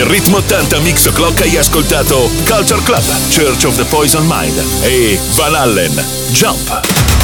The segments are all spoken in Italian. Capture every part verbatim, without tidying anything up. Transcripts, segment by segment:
Nel Ritmo ottanta Mix O'Clock hai ascoltato Culture Club, Church of the Poison Mind e Van Halen, Jump.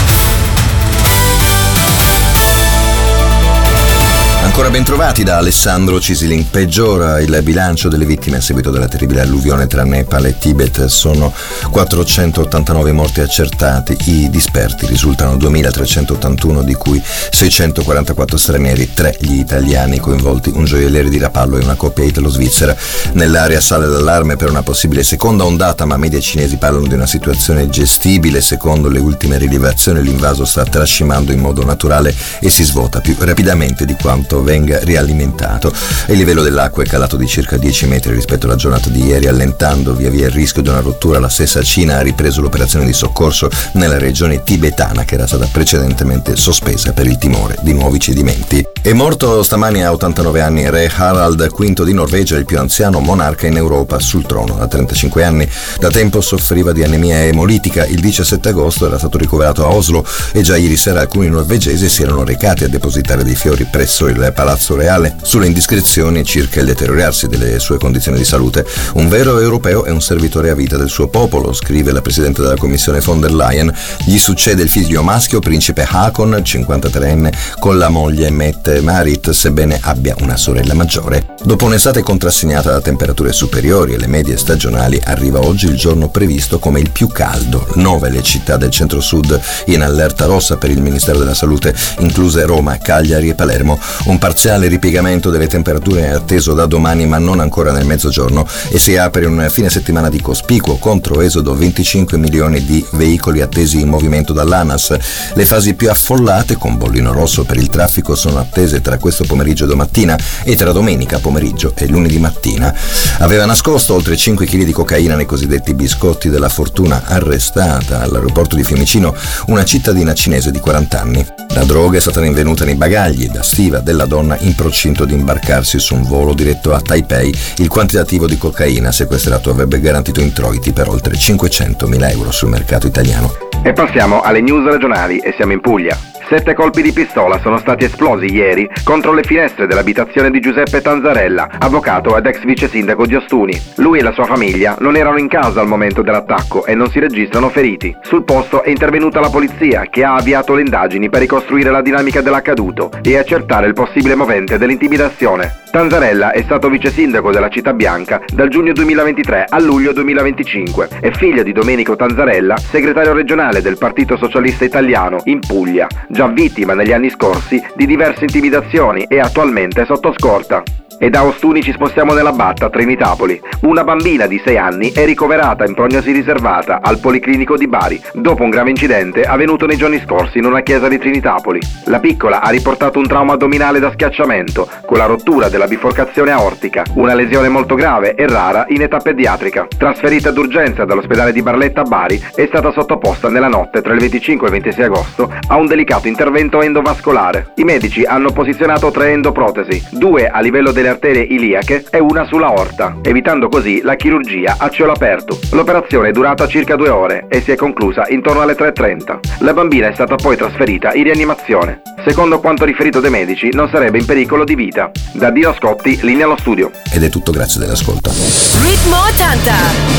Ancora ben trovati da Alessandro Cisilin. Peggiora il bilancio delle vittime a seguito della terribile alluvione tra Nepal e Tibet. Sono quattrocentottantanove morti accertati. I disperti risultano duemilatrecentottantuno, di cui seicentoquarantaquattro stranieri, tre gli italiani coinvolti, un gioielliere di Rapallo e una coppia italo-svizzera. Nell'area sale l'allarme per una possibile seconda ondata, ma media cinesi parlano di una situazione gestibile. Secondo le ultime rilevazioni l'invaso sta trascimando in modo naturale e si svuota più rapidamente di quanto venga rialimentato. Il livello dell'acqua è calato di circa dieci metri rispetto alla giornata di ieri, allentando via via il rischio di una rottura. La stessa Cina ha ripreso l'operazione di soccorso nella regione tibetana, che era stata precedentemente sospesa per il timore di nuovi cedimenti. È morto stamani a ottantanove anni re Harald quinto di Norvegia, il più anziano monarca in Europa sul trono da trentacinque anni. Da tempo soffriva di anemia emolitica. Il diciassette agosto era stato ricoverato a Oslo e già ieri sera alcuni norvegesi si erano recati a depositare dei fiori presso il Palazzo Reale sulle indiscrezioni circa il deteriorarsi delle sue condizioni di salute. Un vero europeo è un servitore a vita del suo popolo, scrive la presidente della Commissione von der Leyen. Gli succede il figlio maschio, principe Haakon, cinquantatreenne, con la moglie Mette Marit, sebbene abbia una sorella maggiore. Dopo un'estate contrassegnata da temperature superiori e le medie stagionali, arriva oggi il giorno previsto come il più caldo. Nove le città del centro-sud in allerta rossa per il Ministero della Salute, incluse Roma, Cagliari e Palermo. Un parziale ripiegamento delle temperature è atteso da domani, ma non ancora nel mezzogiorno, e si apre un fine settimana di cospicuo controesodo. venticinque milioni di veicoli attesi in movimento dall'ANAS. Le fasi più affollate, con bollino rosso per il traffico, sono attese tra questo pomeriggio e domattina e tra domenica pomeriggio e lunedì mattina. Aveva nascosto oltre cinque chili di cocaina nei cosiddetti biscotti della fortuna. Arrestata all'aeroporto di Fiumicino una cittadina cinese di quaranta anni. La droga è stata rinvenuta nei bagagli da stiva della donna in procinto di imbarcarsi su un volo diretto a Taipei. Il quantitativo di cocaina sequestrato avrebbe garantito introiti per oltre cinquecentomila euro sul mercato italiano. E passiamo alle news regionali e siamo in Puglia. Sette colpi di pistola sono stati esplosi ieri contro le finestre dell'abitazione di Giuseppe Tanzarella, avvocato ed ex vice sindaco di Ostuni. Lui e la sua famiglia non erano in casa al momento dell'attacco e non si registrano feriti. Sul posto è intervenuta la polizia, che ha avviato le indagini per ricostruire la dinamica dell'accaduto e accertare il possibile movente dell'intimidazione. Tanzarella è stato vice sindaco della Città Bianca dal giugno duemilaventitré al luglio duemilaventicinque. È figlio di Domenico Tanzarella, segretario regionale del Partito Socialista Italiano in Puglia, già vittima negli anni scorsi di diverse intimidazioni e attualmente sotto scorta. E da Ostuni ci spostiamo nella Batta, Trinitapoli. Una bambina di sei anni è ricoverata in prognosi riservata al Policlinico di Bari dopo un grave incidente avvenuto nei giorni scorsi in una chiesa di Trinitapoli. La piccola ha riportato un trauma addominale da schiacciamento con la rottura della biforcazione aortica, una lesione molto grave e rara in età pediatrica. Trasferita d'urgenza dall'ospedale di Barletta a Bari, è stata sottoposta nella notte tra il venticinque e il ventisei agosto a un delicato intervento endovascolare. I medici hanno posizionato tre endoprotesi, due a livello delle arterie iliache e una sulla aorta, evitando così la chirurgia a cielo aperto. L'operazione è durata circa due ore e si è conclusa intorno alle tre e trenta. La bambina è stata poi trasferita in rianimazione. Secondo quanto riferito dai medici, non sarebbe in pericolo di vita. Da Dino Scotti, linea allo studio. Ed è tutto, grazie dell'ascolto. Ritmo ottanta,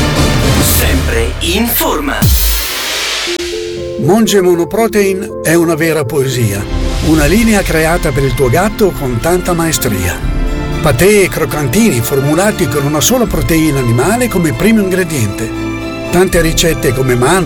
sempre in forma. Monge Monoprotein è una vera poesia, una linea creata per il tuo gatto con tanta maestria. Patè e croccantini formulati con una sola proteina animale come primo ingrediente. Tante ricette come mandorle,